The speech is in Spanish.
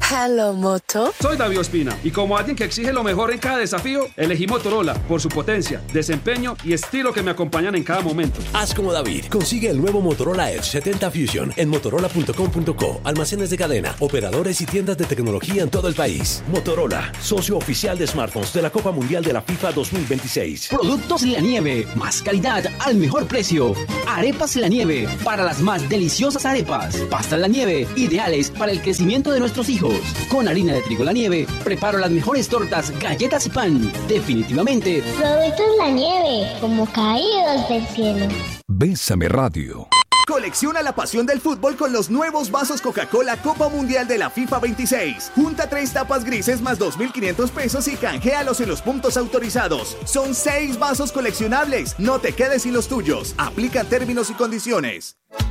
Hello, Moto. Soy David Ospina y como alguien que exige lo mejor en cada desafío, elegí Motorola por su potencia, desempeño y estilo que me acompañan en cada momento. Haz como David. Consigue el nuevo Motorola Edge 70 Fusion en motorola.com.co, almacenes de cadena, operadores y tiendas de tecnología en todo el país. Motorola, socio oficial de smartphones de la Copa Mundial de la FIFA 2026. Productos La Nieve, más calidad al mejor precio. Arepas La Nieve, para las más deliciosas arepas. Pastas La Nieve, ideales para el crecimiento de nuestros hijos. Con harina de trigo La Nieve, preparo las mejores tortas, galletas y pan. Definitivamente, Productos La Nieve, como caídos del cielo. Bésame Radio. Colecciona la pasión del fútbol con los nuevos vasos Coca-Cola Copa Mundial de la FIFA 26. Junta 3 tapas grises más 2.500 pesos y canjealos en los puntos autorizados. Son 6 vasos coleccionables. No te quedes sin los tuyos. Aplican términos y condiciones.